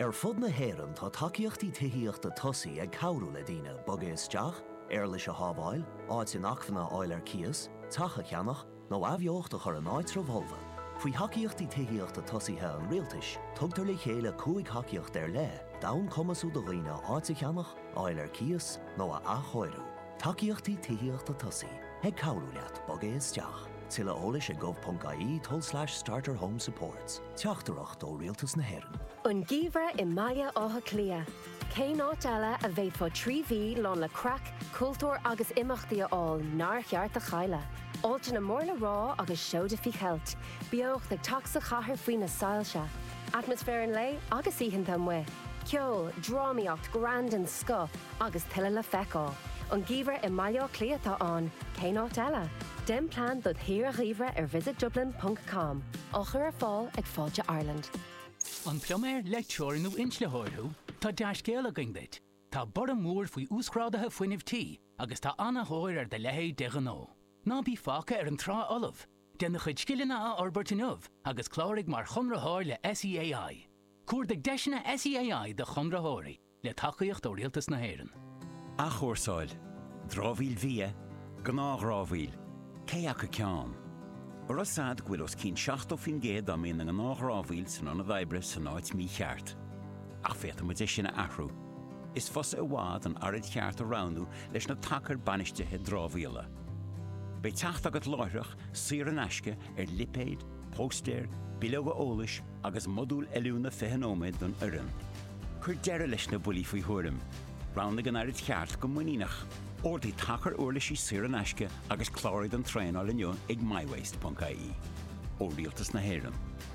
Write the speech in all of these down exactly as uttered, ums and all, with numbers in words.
Ar fud na héireann tá takeíochtaí tithiíochta tosaí ag cabhrú le daoine boga isteach, ar leis a hábháil, áit in achmhanna áil ar cias, tacha cheannach, nó abheochta chur an áit bholva. Faoi takeíochtaí tithiíochta tosaithe an rialtais, tugtar le chéile cúig takeíocht ar le, dain cumasú do dhaoine áit a cheannach, áil ar cias, nó a achóirú. Takeíochtaí tithiíochta tosaí, ag cabhrú leat boga isteach. Tilla ólis ag gov.ie toll slash starter home supports. Teachtarach dó rialtas na héireann. An gíomhar i mbaile átha clia. Cé náit eile a bheith fá trí bhí lán le crack, cultúr agus imachtaí aáil nar cheart a chaile. Áilte na mórla rá agus seoda fi cheilt. Beocht ag taxa chathair faoin na sailse. Atmosfér an lei agus íhananta mu. Ceol, drámaíocht, grand an sco agus tuile le feicáil. An gíomhar i mbaile clia tá an, cé náit eile. Den plan dod hir a riomhre ar visit dublin dot com. Ochar ar fáil ag fáilte Ireland. An ploméir leicteoir nó inslethóirthú, tá deascéal a gingdait. Tá bar an mór faoi úscrádathe fuinimhtí agus tá anathiúir ar de lehéid de ghnó. Ná bí fáca ar an trá olamh, denna chuid scileanna a orbertinmh agus chláirigh mar chumratháir le S E A I. Cuair ag deisina S E A I de chumratháirí le tacaíocht ó rialtas na héireann. A chóirsáil, drámhíl bhí, gnáthrámhíl. Céach a ceán. Ar as sad ghuiil os cín seachtó fin géad am in an áthrámhíl san anna bhaibre san áit mí cheart. Ach féta mu é sinna ahrú. Is fosa a bhád an arid cheart a ránú leis na tacar banistethe drámhíle. Bei teacht agat láithreach siar an eisce ar lipéid, póstéir, bilóga ólais agus modúl eiliúna fehanóméid don oireann. Chur deire leis na bulí faoi thuairim, ránna an arid cheart go muíneach. Ordaí tacar uirlaisí siar an eisce agus chláirid an tréáil inniu ag mywaste dot I E. Ó rialtas na héireann.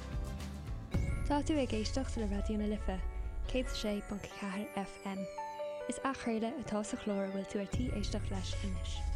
Tá tú ag éisteach le radioúna lifa, cé sé F M. Is a chuirde atá sa chlór bhfuil tú ar tí éisteach leis inis.